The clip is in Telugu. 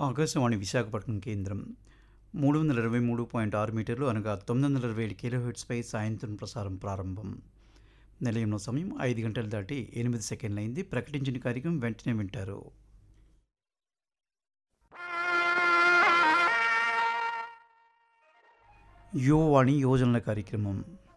ఆకాశవాణి విశాఖపట్నం కేంద్రం 323.6 మీటర్లు అనగా 927 కిలోహెర్ట్జ్పై సాయంత్రం ప్రసారం ప్రారంభం. నిలయంలో సమయం 5 గంటలు దాటి 8 సెకండ్లయింది. ప్రకటించిన కార్యక్రమం వెంటనే వింటారు. యువవాణి యువజనుల కార్యక్రమం